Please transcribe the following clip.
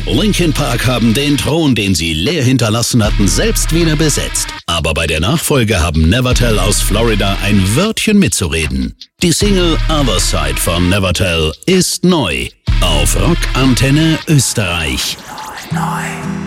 Linkin Park haben den Thron, den sie leer hinterlassen hatten, selbst wieder besetzt. Aber bei der Nachfolge haben Nevertell aus Florida ein Wörtchen mitzureden. Die Single Other Side von Nevertell ist neu auf Rock Antenne Österreich. Neu.